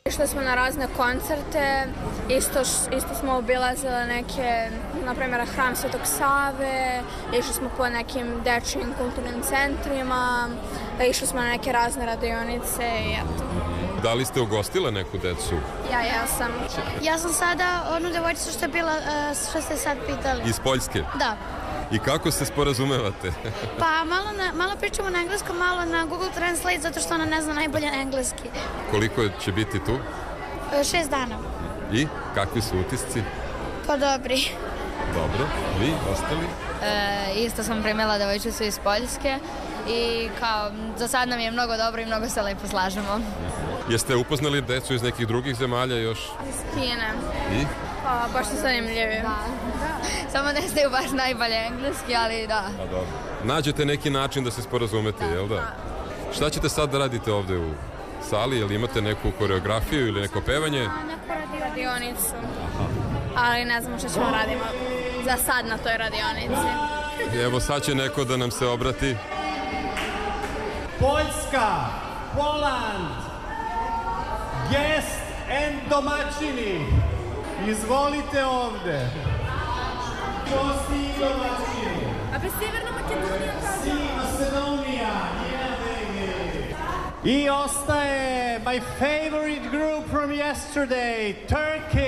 Išli smo na razne koncerte, isto smo obilazile neke, na primjer, hram Svetog Save, išli smo po nekim dečjim kulturnim centrima, išli smo na neke razne radionice i eto. Da li ste ugostile neku decu? Ja sam. Ja sam sada onu devojčicu što je bila, što ste sad pitali. Iz Poljske? Da. I kako se sporazumevate? Pa malo pričamo na engleskom, malo na Google Translate, zato što ona ne zna najbolje engleski. Koliko će biti tu? 6 dana. I kakvi su utisci? Pa dobri. Dobro. Vi, ostali? Isto sam primjela devojčicu iz Poljske i kao, za sad nam je mnogo dobro i mnogo se lepo slažemo. Jeste upoznali decu iz nekih drugih zemalja još? Iz Kine. I? Pa, baš su zanimljivi. Da. Samo ne znaju baš najbolje engleski, ali da. A dobro. Nađete neki način da se sporazumete, jel da? Šta ćete sad da radite ovde u sali? Jel imate neku koreografiju ili neko pevanje? Neku radionicu. Ali ne znamo što ćemo radimo za sad na toj radionici. Evo sad će neko da nam se obrati. Poljska, Poland, guest and domaćini, izvolite ovde. Gosti i domaćini. A pre Severna Makedonija Si Macedonia, I ostaje my favorite group from yesterday, Turkey.